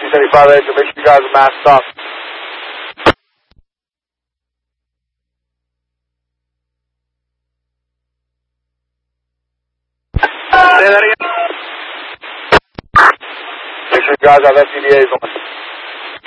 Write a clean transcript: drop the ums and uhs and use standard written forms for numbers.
275 Acre, make sure you guys are masked up. Say that again. Make sure you guys have SCBAs on.